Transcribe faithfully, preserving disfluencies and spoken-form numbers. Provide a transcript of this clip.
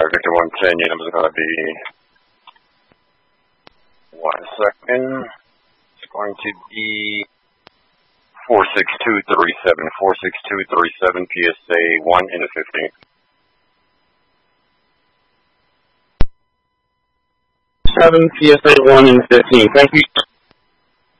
Victor one ten, your number is going to be, one second, it's going to be four six two three seven, four six two three seven, P S A one into fifteen. seven, P S A one into fifteen, thank you.